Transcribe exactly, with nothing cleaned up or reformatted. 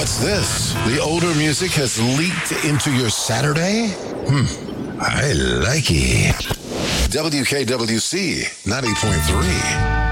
What's this? The older music has leaked into your Saturday? Hmm, I like it. W K W C ninety point three.